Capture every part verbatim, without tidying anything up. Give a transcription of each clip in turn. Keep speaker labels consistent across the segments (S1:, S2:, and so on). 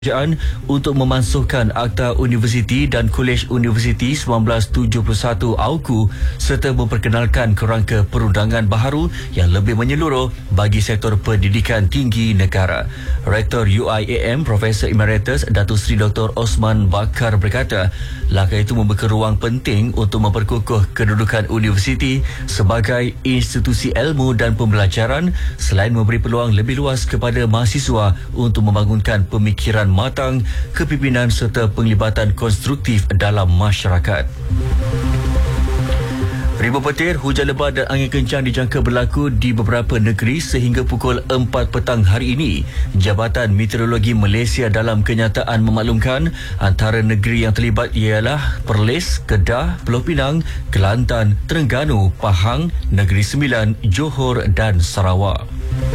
S1: Kerajaan untuk memansuhkan Akta Universiti dan Kolej Universiti sembilan belas tujuh puluh satu A U K U serta memperkenalkan kerangka perundangan baharu yang lebih menyeluruh bagi sektor pendidikan tinggi negara. Rektor U I A M Profesor Emeritus Datuk Seri Doktor Osman Bakar berkata, langkah itu membuka ruang penting untuk memperkukuh kedudukan universiti sebagai institusi ilmu dan pembelajaran selain memberi peluang lebih luas kepada mahasiswa untuk membangunkan pemikiran matang, kepimpinan serta penglibatan konstruktif dalam masyarakat. Ribuan petir, hujan lebat dan angin kencang dijangka berlaku di beberapa negeri sehingga pukul empat petang hari ini. Jabatan Meteorologi Malaysia dalam kenyataan memaklumkan antara negeri yang terlibat ialah Perlis, Kedah, Pulau Pinang, Kelantan, Terengganu, Pahang, Negeri Sembilan, Johor dan Sarawak.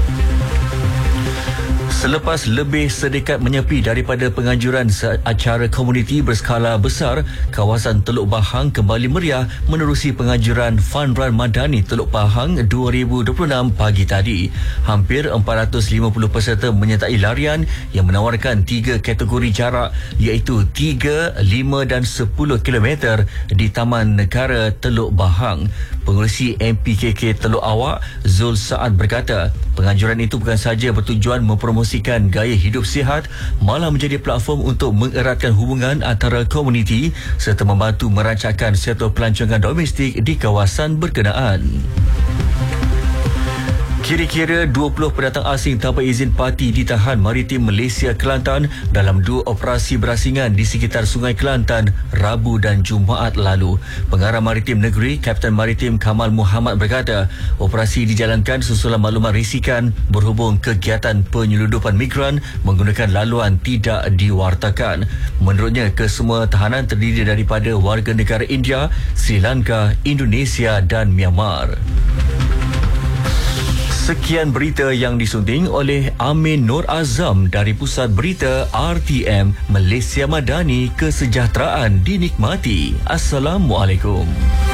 S1: Selepas lebih sedekat menyepi daripada penganjuran acara komuniti berskala besar, kawasan Teluk Bahang kembali meriah menerusi penganjuran Fun Run Madani Teluk Bahang dua ribu dua puluh enam pagi tadi. Hampir empat ratus lima puluh peserta menyertai larian yang menawarkan tiga kategori jarak iaitu tiga, lima dan sepuluh kilometer di Taman Negara Teluk Bahang. Pengerusi M P K K Teluk Awak, Zul Saad berkata, penganjuran itu bukan sahaja bertujuan mempromosikan gaya hidup sihat, malah menjadi platform untuk mengeratkan hubungan antara komuniti serta membantu merancangkan sektor pelancongan domestik di kawasan berkenaan. Kira-kira dua puluh pendatang asing tanpa izin parti ditahan Maritim Malaysia Kelantan dalam dua operasi berasingan di sekitar Sungai Kelantan Rabu dan Jumaat lalu. Pengarah Maritim Negeri, Kapten Maritim Kamal Muhammad berkata, operasi dijalankan susulan maklumat risikan berhubung kegiatan penyeludupan migran menggunakan laluan tidak diwartakan. Menurutnya, kesemua tahanan terdiri daripada warga negara India, Sri Lanka, Indonesia dan Myanmar. Sekian berita yang disunting oleh Amin Nur Azam dari Pusat Berita R T M Malaysia Madani. Kesejahteraan dinikmati. Assalamualaikum.